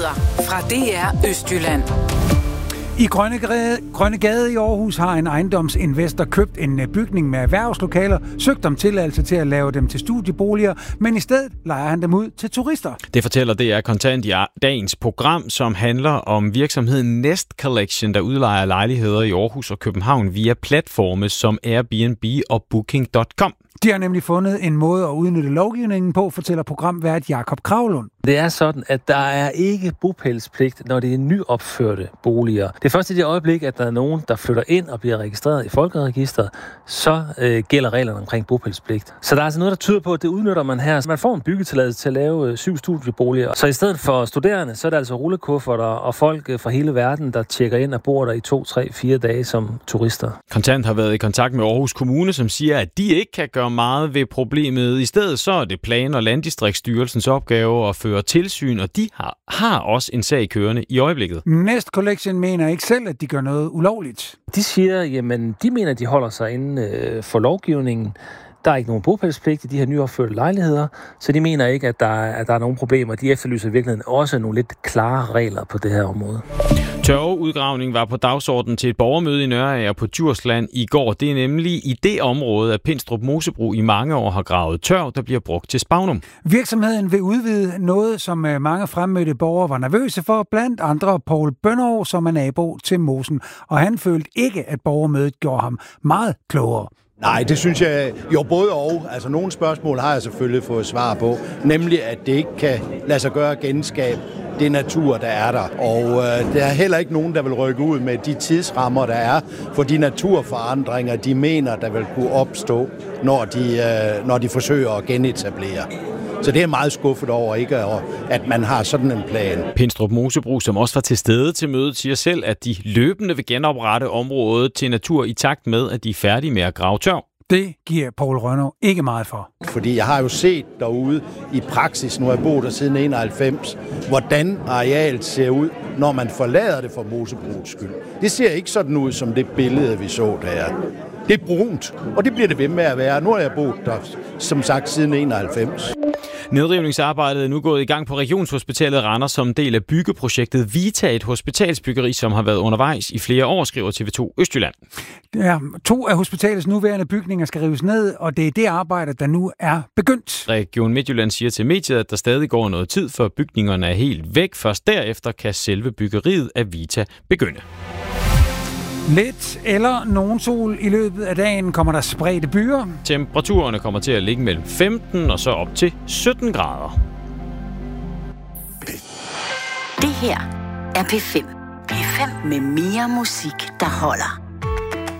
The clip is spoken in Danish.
Nyheder fra DR Østjylland. I Grønnegade i Aarhus har en ejendomsinvestor købt en bygning med erhvervslokaler, søgt om tilladelse til at lave dem til studieboliger, men i stedet lejer han dem ud til turister. Det fortæller DR Kontant i dagens program, som handler om virksomheden Nest Collection, der udlejer lejligheder i Aarhus og København via platforme som Airbnb og Booking.com. De har nemlig fundet en måde at udnytte lovgivningen på, fortæller programvært Jakob Kravlund. Det er sådan, at der er ikke bopælspligt, når det er nyopførte boliger. Det er først i det øjeblik, at der er nogen, der flytter ind og bliver registreret i Folkeregisteret, så gælder reglerne omkring bopælspligt. Så der er altså noget, der tyder på, at det udnytter man her. Man får en byggetilladelse til at lave 7 studieboliger. Så i stedet for studerende, så er det altså rullekufferter og folk fra hele verden, der tjekker ind og bor der i 2, 3, 4 dage som turister. Kontant har været i kontakt med Aarhus Kommune, som siger, at de ikke kan gøre meget ved problemet. I stedet så er det Plan- og Landdistriktsstyrelsens opgave at føre tilsyn, og de har også en sag kørende i øjeblikket. Nest Collection mener ikke selv, at de gør noget ulovligt. De siger, jamen, de mener, at de holder sig inden for lovgivningen. Der er ikke nogen bopælspligt i de her nyopførte lejligheder, så de mener ikke, at der er nogen problemer. De efterlyser i virkeligheden også nogle lidt klare regler på det her område. Tørveudgravning var på dagsordenen til et borgermøde i Nørager på Djursland i går. Det er nemlig i det område, at Pindstrup Mosebro i mange år har gravet tørv, der bliver brugt til spagnum. Virksomheden vil udvide noget, som mange fremmødte borgere var nervøse for, blandt andre Poul Bønov, som er nabo til mosen. Og han følte ikke, at borgermødet gjorde ham meget klogere. Nej, det synes jeg jo både og. Altså nogle spørgsmål har jeg selvfølgelig fået svar på, nemlig at det ikke kan lade sig gøre genskab det natur, der er der. Og der er heller ikke nogen, der vil rykke ud med de tidsrammer, der er for de naturforandringer, de mener, der vil kunne opstå, når de forsøger at genetablere. Så det er meget skuffet over, ikke, at man har sådan en plan. Pindstrup Mosebro, som også var til stede til mødet, siger selv, at de løbende vil genoprette området til natur i takt med, at de er færdige med at grave tørv. Det giver Poul Rønnow ikke meget for. Fordi jeg har jo set derude i praksis, nu har jeg boet der siden 91, hvordan arealet ser ud, når man forlader det for Mosebroets skyld. Det ser ikke sådan ud som det billede, vi så der. Det er brunt, og det bliver det ved med at være. Nu har jeg boet der, som sagt, siden 91. Nedrivningsarbejdet er nu gået i gang på Regionshospitalet Randers som del af byggeprojektet Vita, et hospitalsbyggeri, som har været undervejs i flere år, skriver TV2 Østjylland. Ja, 2 af hospitalets nuværende bygninger skal rives ned, og det er det arbejde, der nu er begyndt. Region Midtjylland siger til mediet, at der stadig går noget tid, før bygningerne er helt væk. Først derefter kan selve byggeriet af Vita begynde. Lidt eller nogen sol i løbet af dagen kommer der spredte byer. Temperaturerne kommer til at ligge mellem 15 og så op til 17 grader. Det her er P5. P5 med mere musik, der holder.